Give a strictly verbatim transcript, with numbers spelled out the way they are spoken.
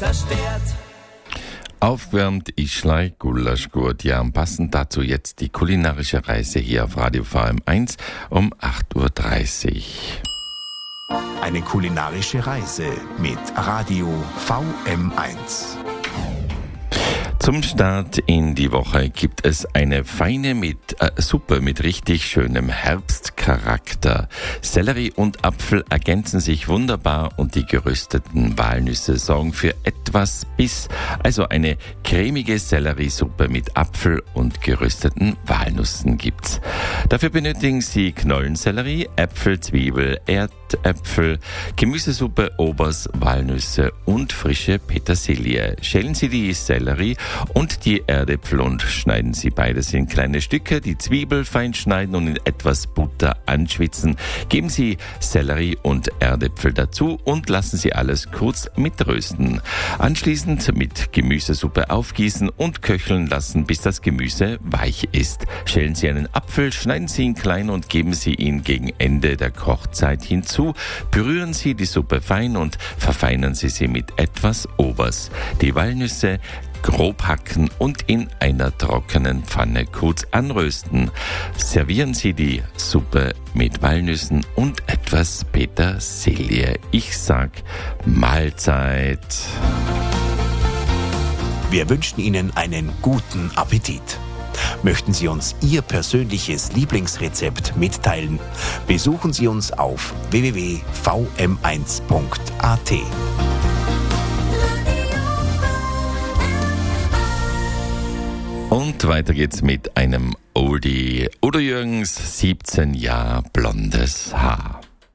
zerstört. Aufwärmt Ischlei Gulasch gut. Ja, passend dazu jetzt die kulinarische Reise hier auf Radio V M eins um acht Uhr dreißig. Eine kulinarische Reise mit Radio V M eins. Zum Start in die Woche gibt es eine feine mit, äh, Suppe mit richtig schönem Herbstcharakter. Sellerie und Apfel ergänzen sich wunderbar und die gerösteten Walnüsse sorgen für etwas Biss. Also eine cremige Selleriesuppe mit Apfel und gerösteten Walnüssen gibt's. Dafür benötigen Sie Knollensellerie, Äpfel, Zwiebel, Erdäpfel, Gemüsesuppe, Obers, Walnüsse und frische Petersilie. Schälen Sie die Sellerie und die Erdäpfel und schneiden Sie beides in kleine Stücke, die Zwiebel fein schneiden und in etwas Butter anschwitzen. Geben Sie Sellerie und Erdäpfel dazu und lassen Sie alles kurz mitrösten. Anschließend mit Gemüsesuppe aufgießen und köcheln lassen, bis das Gemüse weich ist. Schälen Sie einen Apfel, schneiden Sie ihn klein und geben Sie ihn gegen Ende der Kochzeit hinzu. Pürieren Sie die Suppe fein und verfeinern Sie sie mit etwas Obers. Die Walnüsse grob hacken und in einer trockenen Pfanne kurz anrösten. Servieren Sie die Suppe mit Walnüssen und etwas Petersilie. Ich sag Mahlzeit. Wir wünschen Ihnen einen guten Appetit. Möchten Sie uns Ihr persönliches Lieblingsrezept mitteilen? Besuchen Sie uns auf w w w punkt v m eins punkt a t. Und weiter geht's mit einem Oldie. Udo Jürgens, siebzehn Jahre blondes Haar.